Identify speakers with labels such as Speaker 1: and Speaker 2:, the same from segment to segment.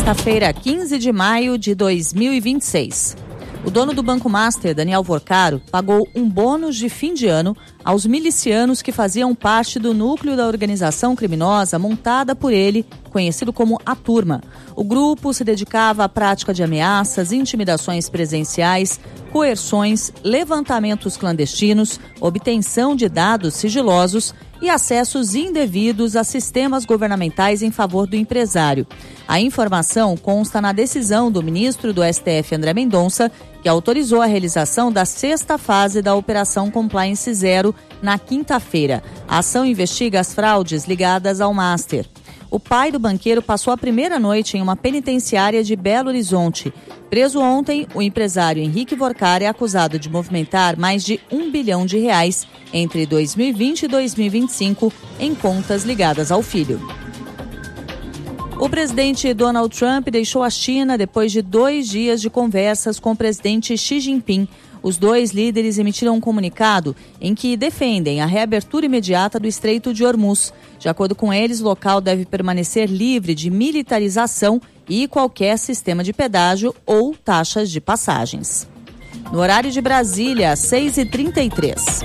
Speaker 1: quinta-feira, 15 de maio de 2026. O dono do Banco Master, Daniel Vorcaro, pagou um bônus de fim de ano aos milicianos que faziam parte do núcleo da organização criminosa montada por ele, conhecido como A Turma. O grupo se dedicava à prática de ameaças, intimidações presenciais, coerções, levantamentos clandestinos, obtenção de dados sigilosos e acessos indevidos a sistemas governamentais em favor do empresário. A informação consta na decisão do ministro do STF, André Mendonça, que autorizou a realização da 6ª fase da Operação Compliance Zero na quinta-feira. A ação investiga as fraudes ligadas ao Master. O pai do banqueiro passou a primeira noite em uma penitenciária de Belo Horizonte. Preso ontem, o empresário Henrique Vorcaro é acusado de movimentar mais de R$1 bilhão entre 2020 e 2025 em contas ligadas ao filho. O presidente Donald Trump deixou a China depois de 2 dias de conversas com o presidente Xi Jinping. Os dois líderes emitiram um comunicado em que defendem a reabertura imediata do Estreito de Hormuz. De acordo com eles, o local deve permanecer livre de militarização e qualquer sistema de pedágio ou taxas de passagens. No horário de Brasília, 6h33.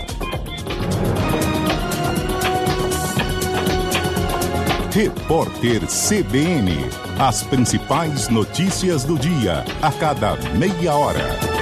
Speaker 2: Repórter CBN. As principais notícias do dia, a cada meia hora.